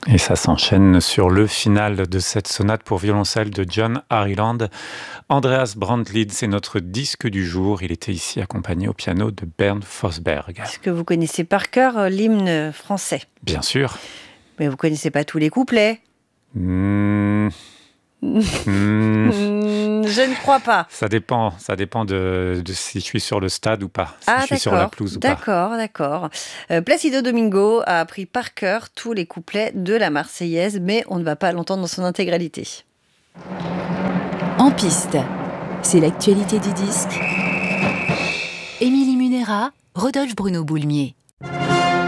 Et ça s'enchaîne sur le final de cette sonate pour violoncelle de John Harriland. Andreas Brandtlied, c'est notre disque du jour. Il était ici accompagné au piano de Bernd Fosberg. Est-ce que vous connaissez par cœur l'hymne français? Bien sûr. Mais vous connaissez pas tous les couplets? Je ne crois pas. Ça dépend de si je suis sur le stade ou pas, si je suis sur la pelouse ou pas. D'accord. Placido Domingo a appris par cœur tous les couplets de la Marseillaise, mais on ne va pas l'entendre dans son intégralité. En piste, c'est l'actualité du disque. Émilie Munera, Rodolphe Bruno Boulmier.